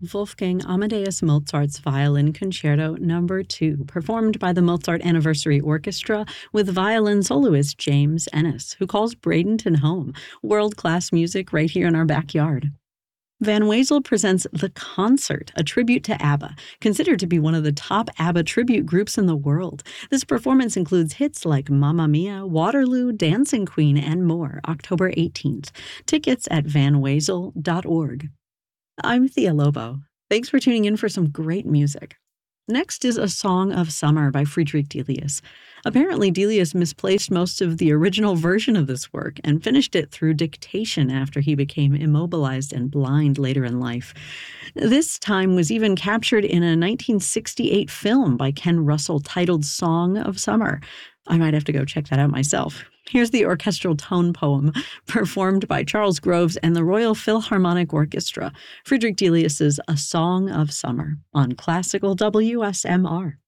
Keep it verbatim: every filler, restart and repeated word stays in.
Wolfgang Amadeus Mozart's Violin Concerto Number two, performed by the Mozart Anniversary Orchestra with violin soloist James Ennis, who calls Bradenton home. World-class music right here in our backyard. Van Wezel presents The Concert, a tribute to ABBA, considered to be one of the top ABBA tribute groups in the world. This performance includes hits like Mamma Mia, Waterloo, Dancing Queen, and more, October eighteenth. Tickets at van wezel dot org. I'm Thea Lobo. Thanks for tuning in for some great music. Next is A Song of Summer by Friedrich Delius. Apparently, Delius misplaced most of the original version of this work and finished it through dictation after he became immobilized and blind later in life. This time was even captured in a nineteen sixty-eight film by Ken Russell titled Song of Summer. I might have to go check that out myself. Here's the orchestral tone poem, performed by Charles Groves and the Royal Philharmonic Orchestra, Friedrich Delius's A Song of Summer, on Classical W S M R.